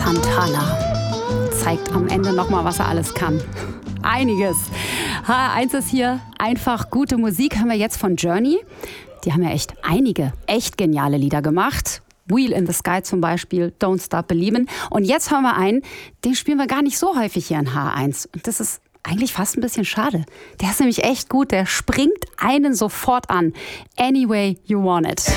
Santana zeigt am Ende nochmal, was er alles kann. Einiges. H1 ist hier einfach gute Musik. Haben wir jetzt von Journey. Die haben ja echt einige echt geniale Lieder gemacht. Wheel in the Sky zum Beispiel, Don't Stop Believin'. Und jetzt haben wir einen, den spielen wir gar nicht so häufig hier in H1. Und das ist eigentlich fast ein bisschen schade. Der ist nämlich echt gut, der springt einen sofort an. Any Way You Want It.